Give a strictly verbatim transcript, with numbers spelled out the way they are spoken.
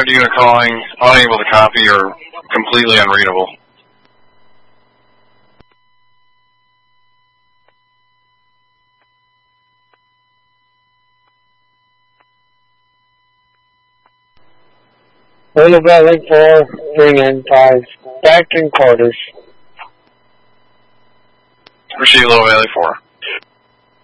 contact unit calling, unable to copy or completely unreadable. Little Valley four three nine five, back in quarters. Receive Low Valley four.